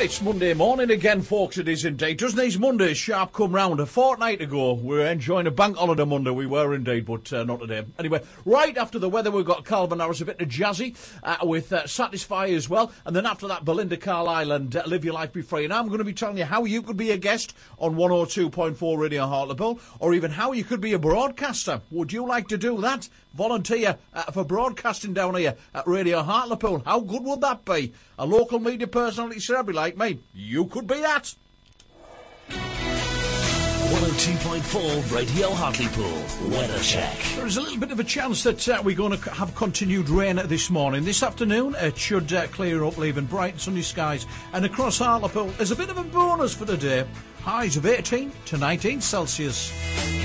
It's Monday morning again, folks. It is indeed. Doesn't these Mondays sharp come round? A fortnight ago, we were enjoying a bank holiday Monday. We were indeed, but not today. Anyway, right after the weather, we've got Calvin Harris, a bit of jazzy, with Satisfy as well. And then after that, Belinda Carlisle and Live Your Life Be Free. And I'm going to be telling you how you could be a guest on 102.4 Radio Hartlepool, or even how you could be a broadcaster. Would you like to do that? Volunteer for broadcasting down here at Radio Hartlepool. How good would that be? A local media personality celebrity like me. You could be that. 102.4 Radio Hartlepool Weather Check. There's a little bit of a chance that we're going to have continued rain this morning. This afternoon it should clear up, leaving bright sunny skies. And across Hartlepool there's a bit of a bonus for the day. Highs of 18 to 19 Celsius.